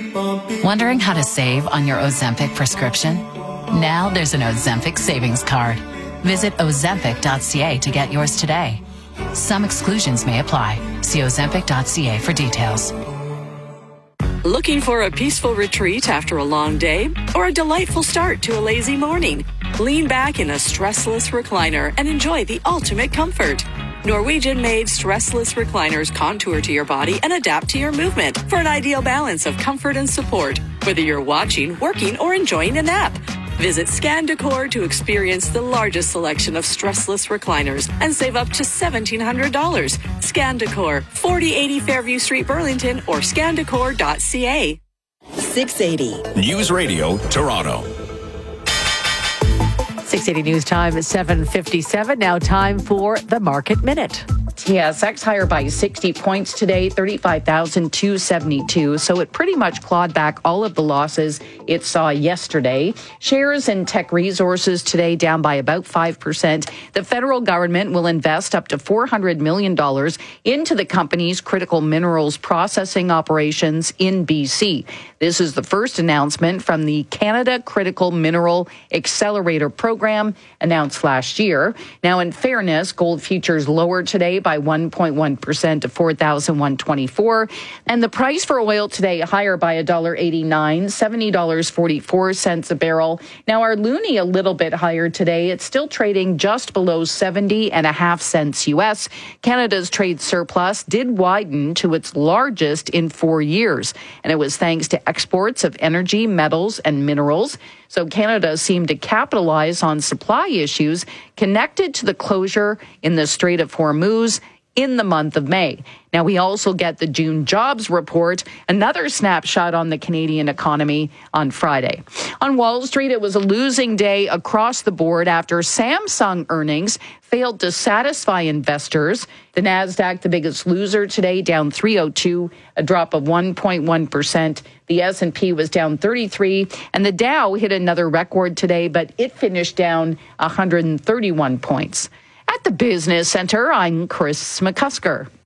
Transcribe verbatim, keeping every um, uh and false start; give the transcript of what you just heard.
Wondering how to save on your Ozempic prescription? Now there's an Ozempic savings card. Visit ozempic dot c a to get yours today. Some exclusions may apply. See ozempic dot c a for details. Looking for a peaceful retreat after a long day or a delightful start to a lazy morning? Lean back in a stressless recliner and enjoy the ultimate comfort. Norwegian-made stressless recliners contour to your body and adapt to your movement for an ideal balance of comfort and support, whether you're watching, working, or enjoying a nap. Visit Scan Decor to experience the largest selection of stressless recliners and save up to seventeen hundred dollars. Scan Decor, forty eighty Fairview Street, Burlington, or scan decor dot c a. six eighty News Radio, Toronto. six eighty News Time at seven fifty-seven. Now time for the Market Minute. T S X higher by sixty points today, thirty-five thousand two hundred seventy-two. So it pretty much clawed back all of the losses it saw yesterday. Shares in Teck Resources today down by about five percent. The federal government will invest up to four hundred million dollars into the company's critical minerals processing operations in B C. This is the first announcement from the Canada Critical Mineral Accelerator Program announced last year. Now, in fairness, gold futures lower today by one point one percent to four thousand one hundred twenty-four dollars. And the price for oil today higher by one dollar eighty-nine, seventy dollars and forty-four cents a barrel. Now, our loonie a little bit higher today. It's still trading just below seventy and a half cents U S. Canada's trade surplus did widen to its largest in four years. And it was thanks to exports of energy, metals, and minerals. So Canada seemed to capitalize on supply issues connected to the closure in the Strait of Hormuz in the month of May. Now, we also get the June jobs report, another snapshot on the Canadian economy on Friday. On Wall Street, it was a losing day across the board after Samsung earnings failed to satisfy investors. The Nasdaq, the biggest loser today, down three oh two, a drop of one point one percent. The S and P was down thirty-three, and the Dow hit another record today, but it finished down one hundred thirty-one points. At the Business Center, I'm Chris McCusker.